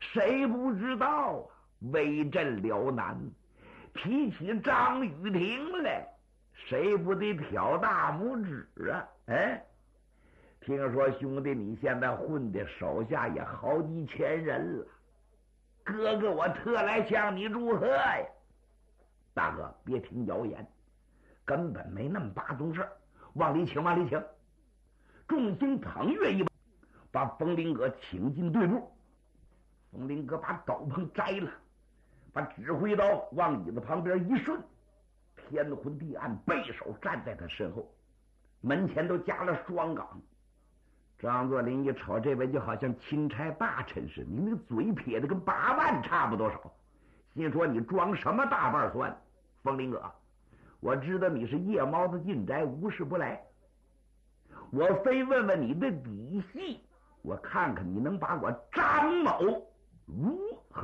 谁不知道啊？威震辽南，提起张雨婷来，谁不得挑大拇指啊？哎，听说兄弟你现在混的手下也好几千人了，哥哥我特来向你祝贺呀！大哥别听谣言，根本没那么八宗事，往里请，往里请。众星捧月一把冯林阁请进队部。冯林阁把斗篷摘了，把指挥刀往椅子旁边一顺，天昏地暗，背手站在他身后，门前都加了双岗。张作霖一瞅这位就好像钦差大臣似的，你那个嘴撇的跟8万差不多少，心说你装什么大瓣蒜？冯林阁，我知道你是夜猫子进宅，无事不来，我非问问你的底细，我看看你能把我张某如何？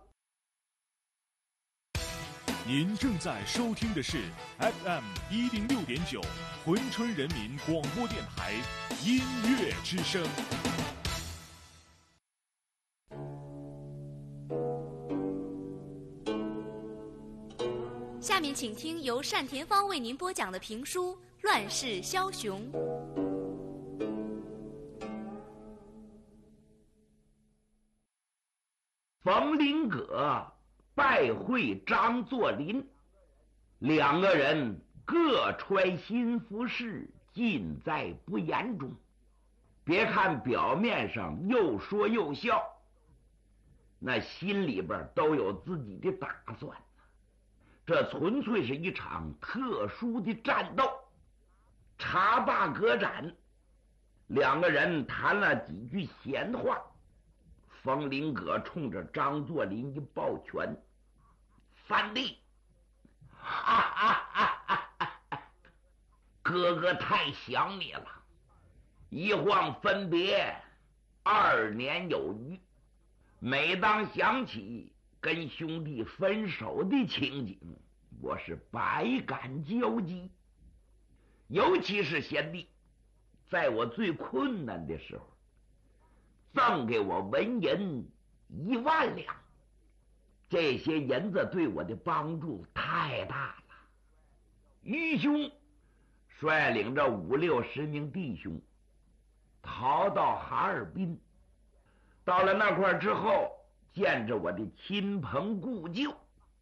您正在收听的是 FM106.9珲春人民广播电台音乐之声。 下面请听由单田芳为您播讲的评书《乱世枭雄》。 冯林阁拜会张作霖，两个人各揣心腹事，尽在不言中。别看表面上又说又笑，那心里边都有自己的打算。这纯粹是一场特殊的战斗。茶罢歌盏，两个人谈了几句闲话。冯林阁冲着张作霖一抱拳：“三弟，哥哥太想你了，一晃分别2年有余，每当想起跟兄弟分手的情景，我是百感交集。尤其是贤弟在我最困难的时候赠给我纹银1万两，这些银子对我的帮助太大了。愚兄率领着50、60名弟兄逃到哈尔滨，到了那块之后，见着我的亲朋故旧，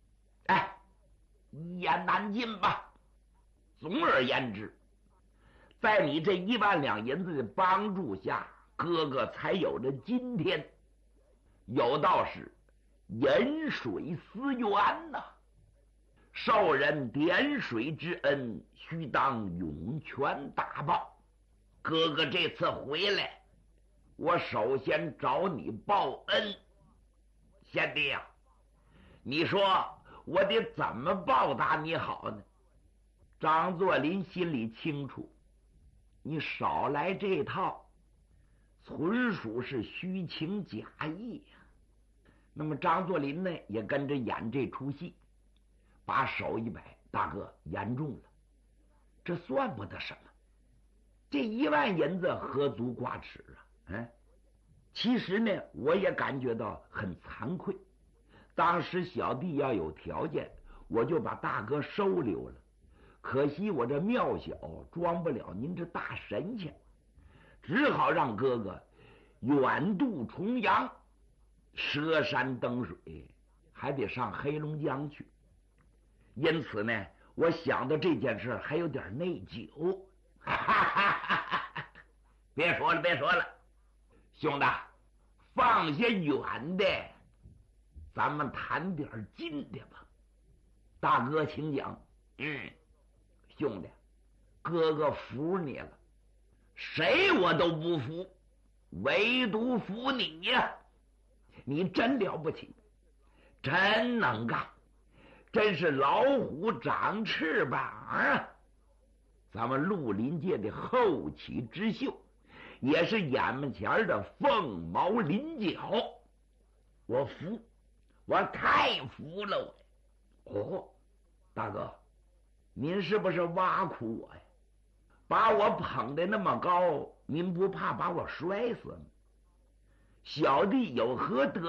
一言难尽吧。总而言之，在你这1万两银子的帮助下，哥哥才有了今天。有道是饮水思源呐，受人点水之恩，须当涌泉大报。哥哥这次回来，我首先找你报恩。贤弟啊，你说我得怎么报答你好呢？张作霖心里清楚，你少来这套，纯属是虚情假意呀。那么张作霖呢，也跟着演这出戏，把手一摆：“大哥，严重了，这算不得什么，这1万银子何足挂齿啊！”其实呢，我也感觉到很惭愧。当时小弟要有条件，我就把大哥收留了。可惜我这庙小，装不了您这大神仙，只好让哥哥远渡重洋，涉山登水，还得上黑龙江去。因此呢，我想到这件事还有点内疚。别说了，别说了，兄弟，放下远的，咱们谈点近的吧。大哥请讲。兄弟，哥哥服你了，谁我都不服，唯独服你呀！你真了不起，真能干，真是老虎长翅膀啊！咱们绿林界的后起之秀，也是眼前的凤毛麟角。我服，我太服了我。大哥，您是不是挖苦我呀？把我捧得那么高，您不怕把我摔死吗？小弟有何得